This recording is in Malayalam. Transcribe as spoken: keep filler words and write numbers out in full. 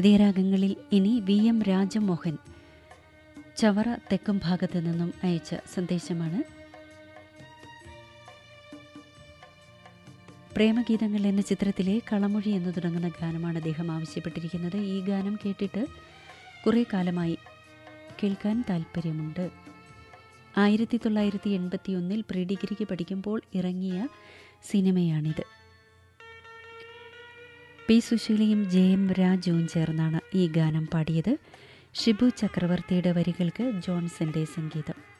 ഹൃദയരാഗങ്ങളിൽ ഇനി വി എം രാജമോഹൻ ചവറ തെക്കും ഭാഗത്തു നിന്നും അയച്ച സന്ദേശമാണ്. പ്രേമഗീതങ്ങൾ എന്ന ചിത്രത്തിലെ കളമൊഴി എന്ന് തുടങ്ങുന്ന ഗാനമാണ് അദ്ദേഹം ആവശ്യപ്പെട്ടിരിക്കുന്നത്. ഈ ഗാനം കേട്ടിട്ട് കുറേ കാലമായി, കേൾക്കാൻ താല്പര്യമുണ്ട്. ആയിരത്തി തൊള്ളായിരത്തി എൺപത്തി ഒന്നിൽ പ്രീ ഡിഗ്രിക്ക് പഠിക്കുമ്പോൾ ഇറങ്ങിയ സിനിമയാണിത്. പി സുശീലയും ജെ എം രാജുവും ചേർന്നാണ് ഈ ഗാനം പാടിയത്. ഷിബു ചക്രവർത്തിയുടെ വരികൾക്ക് ജോൺസന്റെ സംഗീതം.